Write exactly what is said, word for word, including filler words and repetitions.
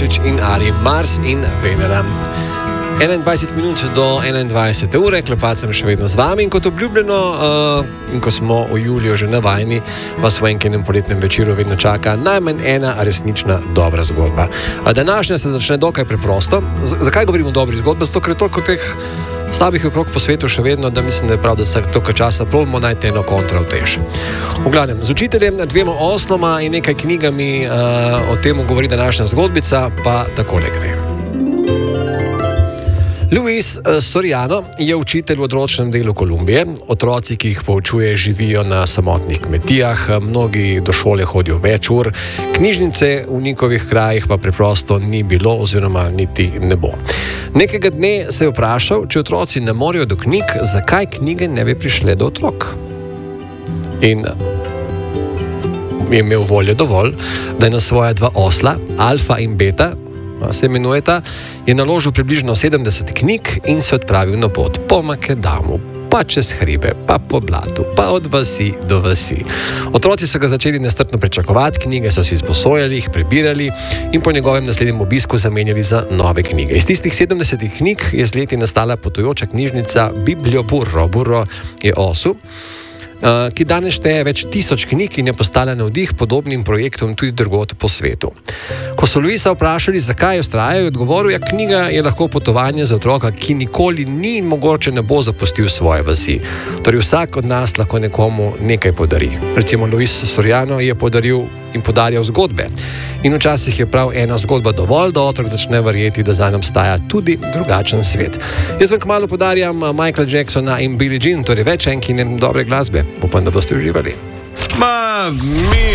Tomšič in Ari, Mars in Venera. enaindvajset minut do enaindvajsete ure, Klepač sem še vedno z vami in kot obljubljeno, uh, in ko smo v juliju že navajeni, vas v enkem poletnem večeru vedno čaka najmanj ena resnična dobra zgodba. A današnja se začne dokaj preprosto. Z- zakaj govorimo o dobri zgodbi? Zato, ker je toliko teh slabih okrog po svetu še vedno, da mislim, da je prav, da se toliko časa probamo najti eno kontrautež. V glavnem, z učiteljem, dvema osloma in nekaj knjigami uh, o tem govori današnja zgodbica, pa takole gre. Luis Soriano je učitelj v odročnem delu Kolumbije. Otroci, ki jih poučuje, živijo na samotnih kmetijah, mnogi do šole hodijo več ur, knjižnice v njihovih krajih pa preprosto ni bilo oziroma niti ne bo. Nekega dne se je vprašal, če otroci ne morejo do knjig, zakaj knjige ne bi prišle do otrok. In je imel volje dovolj, da je na svoja dva osla, Alfa in Beta, se imenujeta, je naložil približno sedemdeset knjig in se odpravil na pot po Makedamu, pa čez hribe, pa po blatu, pa od vasi do vasi. Otroci so ga začeli nestrpno pričakovati, knjige so si izposojali, jih prebirali in po njegovem naslednjem obisku zamenjali za nove knjige. Iz tistih sedemdesetih knjig je z leti nastala potujoča knjižnica Biblio Burro. Burro je osu, ki danes šteje več tisoč knjig in je postala navdih podobnim projektom tudi drugod po svetu. Ko so Luisa vprašali, zakaj vztraja, je odgovoril, ja, knjiga je lahko potovanje za otroka, ki nikoli ni in mogoče ne bo zapustil svoje vasi. Torej vsak od nas lahko nekomu nekaj podari. Recimo Luis Soriano je podaril in podarjal zgodbe. In včasih je prav ena zgodba dovolj, da otrok začne verjeti, da zanj obstaja tudi drugačen svet. Jaz vam kmalu podarjam Michaela Jacksona in Billie Jean, torej več enkine dobre glasbe. Upam, da boste uživali. Ma, mi